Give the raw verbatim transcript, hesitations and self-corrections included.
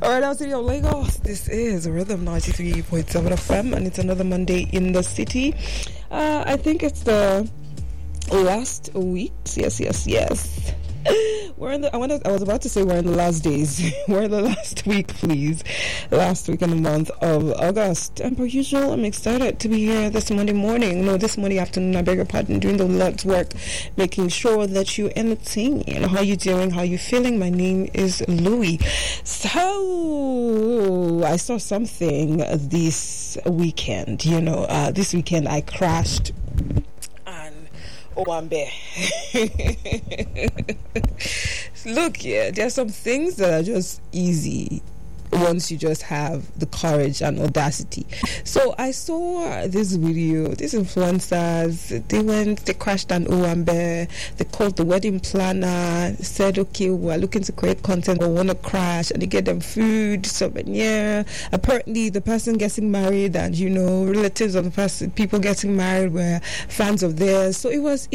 Alright, now City of Lagos. This is Rhythm ninety-three point seven F M, and it's another Monday in the city. Uh, I think it's the last week. Yes, yes, yes. We're in the. I wanted. I was about to say we're in the last days. We're in the last week, please. Last week in the month of August. And per usual, I'm excited to be here this Monday morning. No, this Monday afternoon. I beg your pardon. Doing the Lord's work, making sure that you entertain. How you doing? How you feeling? My name is Louis. So I saw something this weekend. You know, uh, this weekend I crashed. Owambe. Look, yeah, there are some things that are just easy once you just have the courage and audacity. So I saw this video, these influencers, they went, they crashed an Owambe, they called the wedding planner, said, okay, we're looking to create content, we want to crash, and they get them food, souvenir. Apparently the person getting married and, you know, relatives of the person, people getting married were fans of theirs. So it was